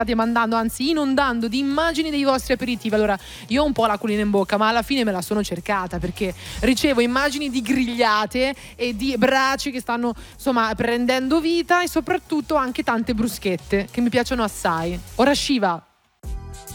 state mandando, anzi inondando di immagini dei vostri aperitivi. Allora, io ho un po' l'acquolina in bocca, ma alla fine me la sono cercata, perché ricevo immagini di grigliate e di braci che stanno, insomma, prendendo vita, e soprattutto anche tante bruschette che mi piacciono assai. Ora Shiva.